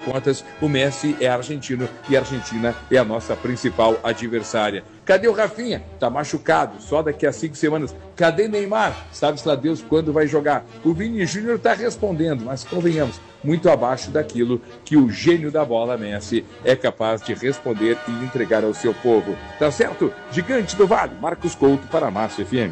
contas, o Messi é argentino e a Argentina é a nossa principal adversária. Cadê o Rafinha? Tá machucado, só daqui a 5 semanas. Cadê Neymar? Sabe-se lá Deus quando vai jogar. O Vini Júnior tá respondendo, mas convenhamos, muito abaixo daquilo que o gênio da bola, Messi, é capaz de responder e entregar ao seu povo. Tá certo? Gigante do Vale, Marcos Couto para a Massa FM.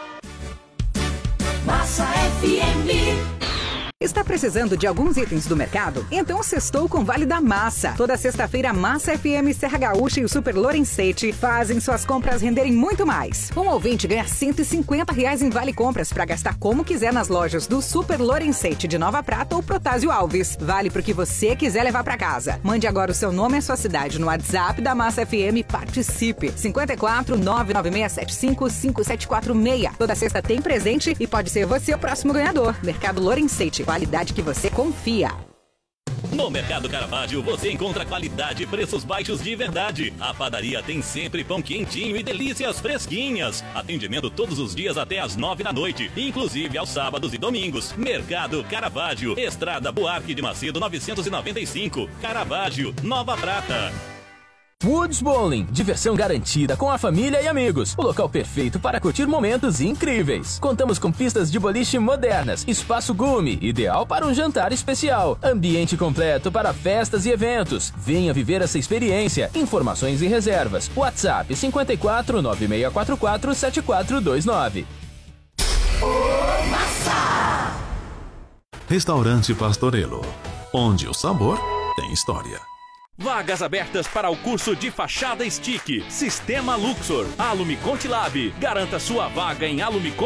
Massa FM. Está precisando de alguns itens do mercado? Então sextou com Vale da Massa. Toda sexta-feira, Massa FM, Serra Gaúcha e o Super Lorenzetti fazem suas compras renderem muito mais. Um ouvinte ganha R$150 em Vale Compras para gastar como quiser nas lojas do Super Lorenzetti de Nova Prata ou Protásio Alves. Vale pro que você quiser levar para casa. Mande agora o seu nome e a sua cidade no WhatsApp da Massa FM e participe. 54 99675 5746. Toda sexta tem presente e pode ser você o próximo ganhador. Mercado Lorenzetti. Qualidade que você confia. No Mercado Caravaggio você encontra qualidade e preços baixos de verdade. A padaria tem sempre pão quentinho e delícias fresquinhas. Atendimento todos os dias até às 9 da noite, inclusive aos sábados e domingos. Mercado Caravaggio, Estrada Buarque de Macedo 995, Caravaggio, Nova Prata. Woods Bowling, diversão garantida com a família e amigos. O local perfeito para curtir momentos incríveis. Contamos com pistas de boliche modernas, espaço gume, ideal para um jantar especial. Ambiente completo para festas e eventos. Venha viver essa experiência. Informações e reservas. WhatsApp 54 9644 7429. Restaurante Pastorello, onde o sabor tem história. Vagas abertas para o curso de Fachada Stick, Sistema Luxor, Alumiconte Lab. Garanta sua vaga em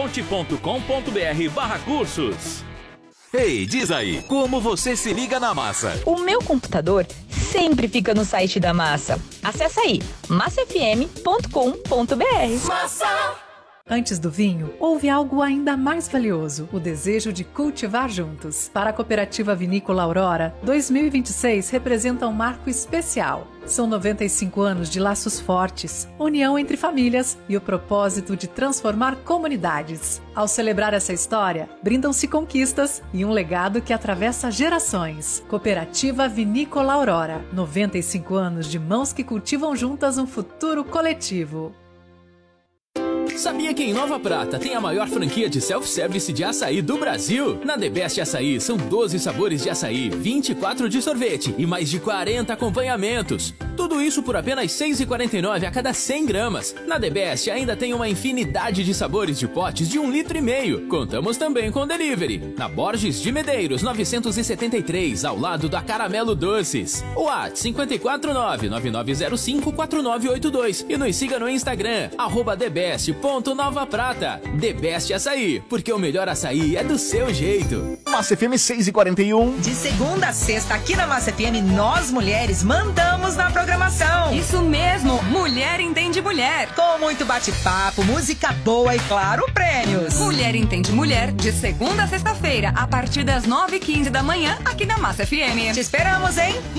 alumiconte.com.br/cursos. Ei, diz aí, como você se liga na Massa? O meu computador sempre fica no site da Massa. Acesse aí, massafm.com.br. Massa! Antes do vinho, houve algo ainda mais valioso, o desejo de cultivar juntos. Para a Cooperativa Vinícola Aurora, 2026 representa um marco especial. São 95 anos de laços fortes, união entre famílias e o propósito de transformar comunidades. Ao celebrar essa história, brindam-se conquistas e um legado que atravessa gerações. Cooperativa Vinícola Aurora, 95 anos de mãos que cultivam juntas um futuro coletivo. Sabia que em Nova Prata tem a maior franquia de self-service de açaí do Brasil? Na The Best Açaí são 12 sabores de açaí, 24 de sorvete e mais de 40 acompanhamentos. Tudo isso por apenas R$ 6,49 a cada 100 gramas. Na The Best ainda tem uma infinidade de sabores de potes de 1,5 litro. Contamos também com delivery. Na Borges de Medeiros, 973, ao lado da Caramelo Doces. WhatsApp 549-9905-4982 e nos siga no Instagram, @TheBest.Nova Prata. The Best Açaí, porque o melhor açaí é do seu jeito. Massa FM 6h41. De segunda a sexta, aqui na Massa FM, nós mulheres mandamos na programação. Isso mesmo, Mulher Entende Mulher. Com muito bate-papo, música boa e, claro, prêmios. Mulher Entende Mulher, de segunda a sexta-feira, a partir das 9h15 da manhã, aqui na Massa FM. Te esperamos, hein?